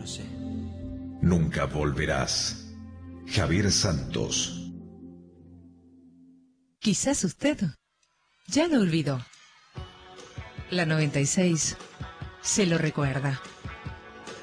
no sé. Nunca volverás. Javier Santos. Quizás usted ya lo olvidó. La 96 se lo recuerda.